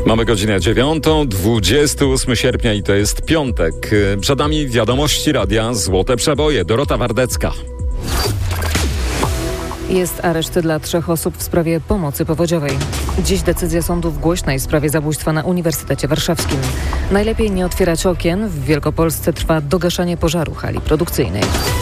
Mamy godzinę 9:28 sierpnia i to jest piątek. Przed nami wiadomości radia Złote Przeboje. Dorota Wardecka. Jest areszt dla 3 osób w sprawie pomocy powodziowej. Dziś decyzja sądu w głośnej sprawie zabójstwa na Uniwersytecie Warszawskim. Najlepiej nie otwierać okien. W Wielkopolsce trwa dogaszanie pożaru hali produkcyjnej.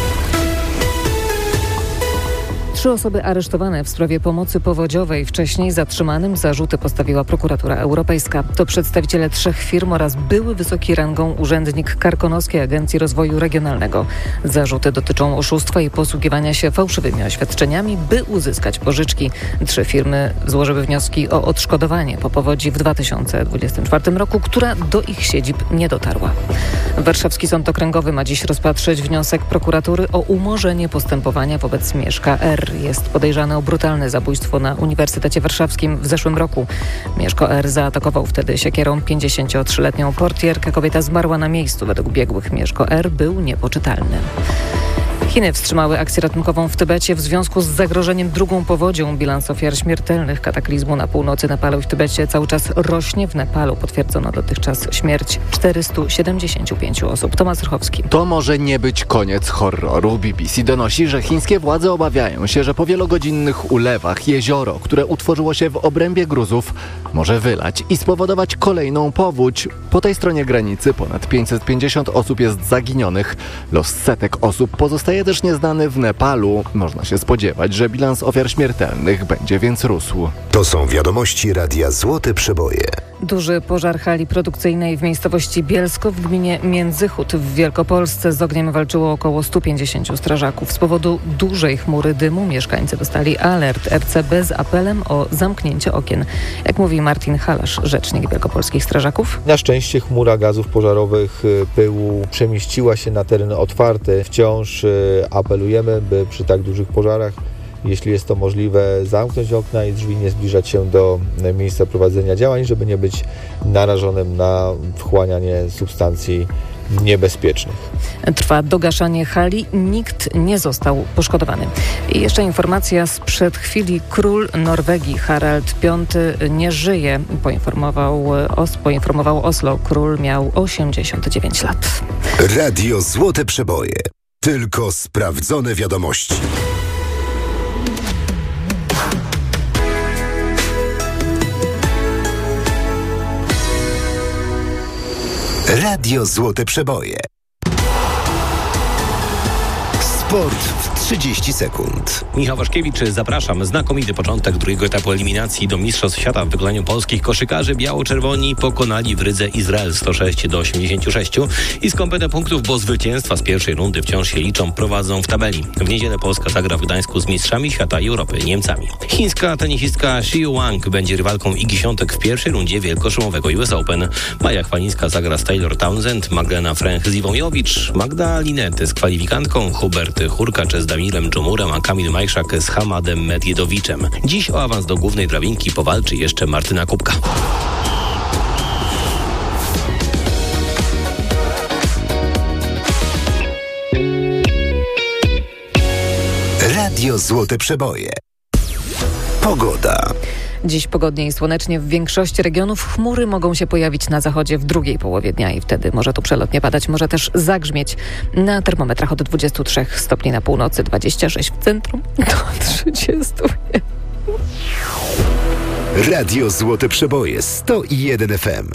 3 osoby aresztowane w sprawie pomocy powodziowej. Wcześniej zatrzymanym zarzuty postawiła prokuratura europejska. To przedstawiciele 3 firm oraz były wysoki rangą urzędnik Karkonoskiej Agencji Rozwoju Regionalnego. Zarzuty dotyczą oszustwa i posługiwania się fałszywymi oświadczeniami, by uzyskać pożyczki. 3 firmy złożyły wnioski o odszkodowanie po powodzi w 2024 roku, która do ich siedzib nie dotarła. Warszawski Sąd Okręgowy ma dziś rozpatrzyć wniosek prokuratury o umorzenie postępowania wobec Mieszka R. Jest podejrzany o brutalne zabójstwo na Uniwersytecie Warszawskim w zeszłym roku. Mieszko R. zaatakował wtedy siekierą 53-letnią portierkę. Kobieta zmarła na miejscu. Według biegłych Mieszko R. był niepoczytalny. Chiny wstrzymały akcję ratunkową w Tybecie w związku z zagrożeniem drugą powodzią. Bilans ofiar śmiertelnych kataklizmu na północy Nepalu i w Tybecie cały czas rośnie. W Nepalu potwierdzono dotychczas śmierć 475 osób. Tomasz Rychowski. To może nie być koniec horroru. BBC donosi, że chińskie władze obawiają się, że po wielogodzinnych ulewach jezioro, które utworzyło się w obrębie gruzów, może wylać i spowodować kolejną powódź. Po tej stronie granicy ponad 550 osób jest zaginionych. Los setek osób pozostaje też nieznany w Nepalu. Można się spodziewać, że bilans ofiar śmiertelnych będzie więc rósł. To są wiadomości radia Złote Przeboje. Duży pożar hali produkcyjnej w miejscowości Bielsko w gminie Międzychód w Wielkopolsce. Z ogniem walczyło około 150 strażaków. Z powodu dużej chmury dymu mieszkańcy dostali alert RCB z apelem o zamknięcie okien. Jak mówi Martin Halasz, rzecznik wielkopolskich strażaków. Na szczęście chmura gazów pożarowych, pyłu przemieściła się na teren otwarty. Wciąż apelujemy, by przy tak dużych pożarach, jeśli jest to możliwe, zamknąć okna i drzwi, nie zbliżać się do miejsca prowadzenia działań, żeby nie być narażonym na wchłanianie substancji niebezpiecznych. Trwa dogaszanie hali, nikt nie został poszkodowany. I jeszcze informacja sprzed chwili. Król Norwegii Harald V nie żyje, poinformował Oslo. Król miał 89 lat. Radio Złote Przeboje. Tylko sprawdzone wiadomości. Radio Złote Przeboje. Sport w 30 sekund. Michał Waszkiewicz, zapraszam. Znakomity początek drugiego etapu eliminacji do Mistrzostw Świata w wykonaniu polskich koszykarzy. Biało-czerwoni pokonali w Rydze Izrael 106-86 i z kompletem punktów, bo zwycięstwa z pierwszej rundy wciąż się liczą, prowadzą w tabeli. W niedzielę Polska zagra w Gdańsku z mistrzami świata i Europy, Niemcami. Chińska tenisistka Xu Wang będzie rywalką Igi Świątek w pierwszej rundzie wielkoszumowego US Open. Maja Chwalińska zagra z Taylor Townsend, Magdalena Fręch z Iwą Jowicz, Magda Linety z kwalifikantką, Hubert Hurkacz z Damirem Dżumurem, a Kamil Majszak z Hamadem Medjedowiczem. Dziś o awans do głównej drabinki powalczy jeszcze Martyna Kubka. Radio Złote Przeboje. Pogoda. Dziś pogodnie i słonecznie w większości regionów. Chmury mogą się pojawić na zachodzie w drugiej połowie dnia i wtedy może tu przelotnie padać, może też zagrzmieć. Na termometrach od 23 stopni na północy, 26 w centrum, do 30. Radio Złote Przeboje 101 FM.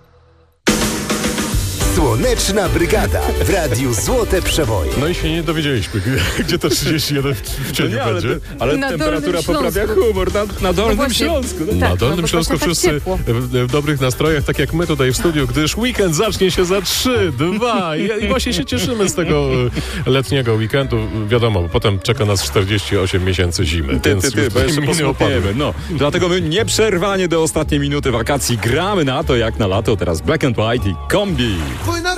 Słoneczna Brygada w Radiu Złote Przeboje. No i się nie dowiedzieliśmy, gdzie to 31 w cieniu będzie. Ale Na temperatura Dolnym poprawia Śląsku. humor na Dolnym właśnie. Śląsku. No. Tak, Na Dolnym bo Śląsku właśnie tak wszyscy ciepło. w dobrych nastrojach, tak jak my tutaj w studiu, gdyż weekend zacznie się za 3, 2 i właśnie się cieszymy z tego letniego weekendu. Wiadomo, bo potem czeka nas 48 miesięcy zimy. Bo jeszcze miny posłupiemy. opadły. No, dlatego my nieprzerwanie do ostatniej minuty wakacji gramy na to jak na lato. Teraz Black and White i Kombi. Wojna